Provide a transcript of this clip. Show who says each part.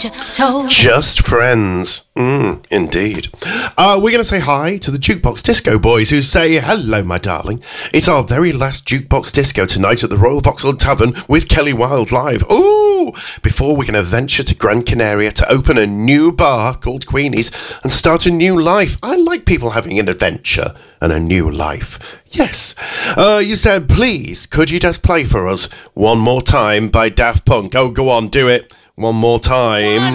Speaker 1: Just friends. Indeed. We're going to say hi to the Jukebox Disco boys who say, hello, my darling. It's our very last Jukebox Disco tonight at the Royal Vauxhall Tavern with Kelly Wilde live. Ooh! Before we can venture to Gran Canaria to open a new bar called Queenie's and start a new life. I like people having an adventure and a new life. Yes. You said, please, could you just play for us One More Time by Daft Punk? Oh, go on, do it. One more time.